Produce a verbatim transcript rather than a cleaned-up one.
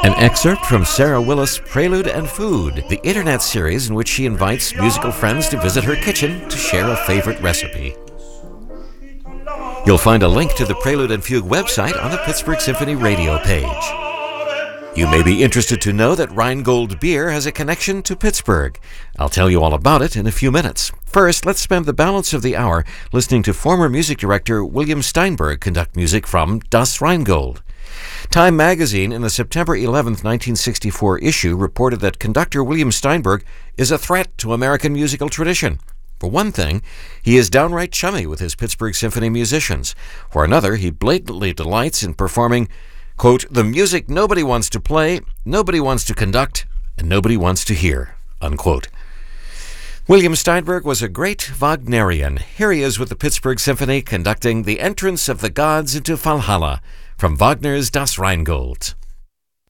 An excerpt from Sarah Willis' Prelude and Food, the internet series in which she invites musical friends to visit her kitchen to share a favorite recipe. You'll find a link to the Prelude and Fugue website on the Pittsburgh Symphony radio page. You may be interested to know that Rheingold Beer has a connection to Pittsburgh. I'll tell you all about it in a few minutes. First, let's spend the balance of the hour listening to former music director William Steinberg conduct music from Das Rheingold. Time magazine in the September eleventh, nineteen sixty-four issue reported that conductor William Steinberg is a threat to American musical tradition. For one thing, he is downright chummy with his Pittsburgh Symphony musicians. For another, he blatantly delights in performing, quote, the music nobody wants to play, nobody wants to conduct, and nobody wants to hear, unquote. William Steinberg was a great Wagnerian. Here he is with the Pittsburgh Symphony conducting The Entrance of the Gods into Valhalla from Wagner's Das Rheingold.